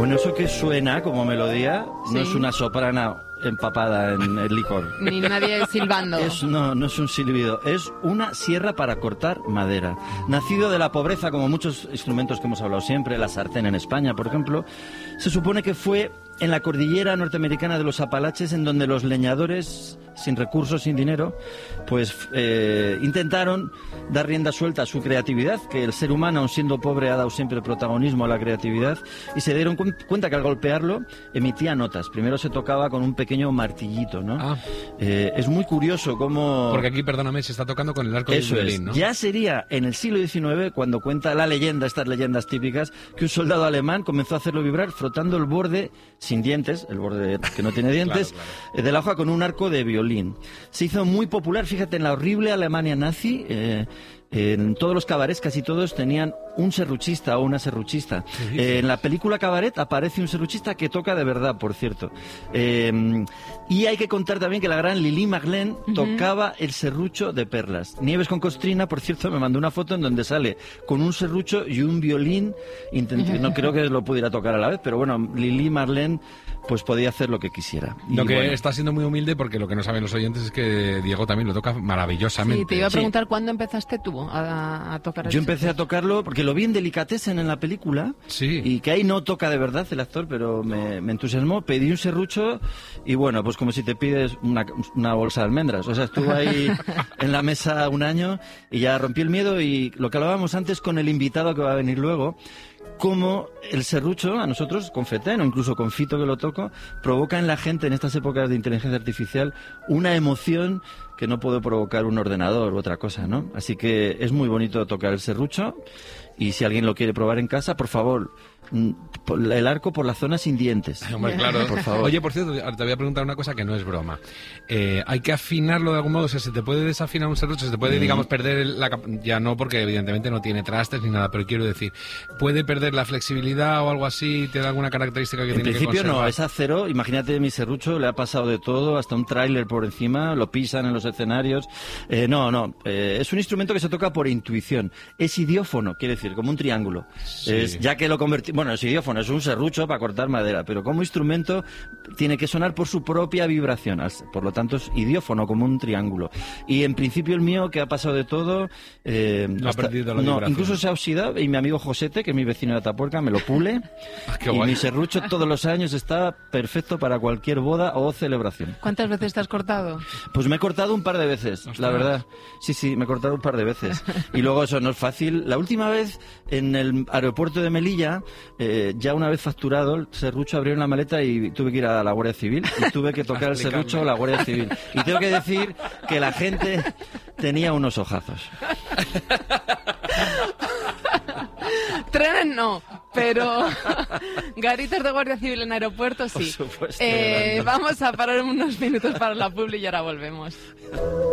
Bueno, eso que suena como melodía Sí. no es una soprana empapada en el licor. Ni nadie silbando. No es un silbido, es una sierra para cortar madera. Nacido de la pobreza, como muchos instrumentos que hemos hablado siempre, la sartén en España, por ejemplo, se supone que fue en la cordillera norteamericana de los Apalaches en donde los leñadores, sin recursos, sin dinero, pues intentaron dar rienda suelta a su creatividad, que el ser humano, aun siendo pobre, ha dado siempre protagonismo a la creatividad, y se dieron cuenta que al golpearlo emitía notas. Primero se tocaba con un pequeño martillito, ¿no? Es muy curioso cómo... Porque aquí, perdóname, se está tocando con el arco del violín, ¿no? Ya sería en el siglo XIX cuando cuenta la leyenda, estas leyendas típicas, que un soldado alemán comenzó a hacerlo vibrar frotando el borde sin dientes, el borde que no tiene dientes, claro. De la hoja con un arco de violín. Se hizo muy popular, fíjate, en la horrible Alemania nazi. En todos los cabarets, casi todos tenían un serruchista o una serruchista. En la película Cabaret aparece un serruchista que toca de verdad, por cierto. Y hay que contar también que la gran Lili Marlene tocaba el serrucho de perlas. Nieves con Costrina, por cierto, me mandó una foto en donde sale con un serrucho y un violín. No creo que lo pudiera tocar a la vez, pero bueno, Lili Marlene pues podía hacer lo que quisiera. Lo que está siendo muy humilde, porque lo que no saben los oyentes es que Diego también lo toca maravillosamente. Sí, te iba a preguntar cuándo empezaste tú a tocar. Yo empecé a tocarlo porque lo vi en Delicatessen en la película, y que ahí no toca de verdad el actor, pero me entusiasmó, pedí un serrucho y bueno, pues como si te pides una bolsa de almendras. O sea, estuve ahí en la mesa un año y ya rompí el miedo, y lo que hablábamos antes con el invitado que va a venir luego, como el serrucho, a nosotros, con Feten o incluso con Fito que lo toco, provoca en la gente en estas épocas de inteligencia artificial una emoción que no puede provocar un ordenador u otra cosa, ¿no? Así que es muy bonito tocar el serrucho, y si alguien lo quiere probar en casa, por favor, el arco por la zona sin dientes. Hombre, claro. Por favor. Oye, por cierto, te voy a preguntar una cosa que no es broma. ¿Hay que afinarlo de algún modo? O sea, ¿se te puede desafinar un serrucho? ¿Se te puede, digamos, perder ya no, porque evidentemente no tiene trastes ni nada, pero quiero decir, ¿puede perder la flexibilidad o algo así? ¿Te da alguna característica que tiene que conservar? En principio no, es acero. Imagínate, mi serrucho le ha pasado de todo, hasta un tráiler por encima, lo pisan en los escenarios. Es un instrumento que se toca por intuición. Es idiófono, quiere decir, como un triángulo. Sí. Ya que lo convertimos... Bueno, es idiófono, es un serrucho para cortar madera, pero como instrumento tiene que sonar por su propia vibración. Por lo tanto, es idiófono, como un triángulo. Y en principio el mío, que ha pasado de todo... no ha perdido la vibración. Incluso se ha oxidado, y mi amigo Josete, que es mi vecino de Atapuerca, me lo pule. Qué y guay. mi serrucho todos los años está perfecto para cualquier boda o celebración. ¿Cuántas veces te has cortado? Pues me he cortado un par de veces, la verdad. Sí, me he cortado un par de veces. Y luego eso no es fácil. La última vez, en el aeropuerto de Melilla, ya una vez facturado, el serrucho abrieron la maleta y tuve que ir a la Guardia Civil y tuve que tocar el serrucho a la Guardia Civil. Y tengo que decir que la gente tenía unos ojazos. Trenes no, pero garitas de Guardia Civil en aeropuertos sí. Por supuesto. Vamos a parar unos minutos para la publi y ahora volvemos.